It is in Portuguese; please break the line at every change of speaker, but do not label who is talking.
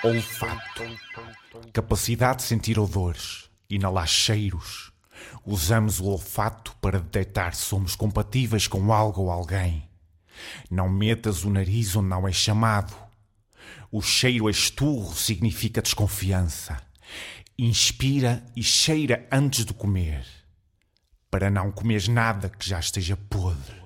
Olfato. Capacidade de sentir odores, inalar cheiros. Usamos o olfato para detectar se somos compatíveis com algo ou alguém. Não metas o nariz onde não é chamado. O cheiro a esturro significa desconfiança. Inspira e cheira antes de comer, para não comeres nada que já esteja podre.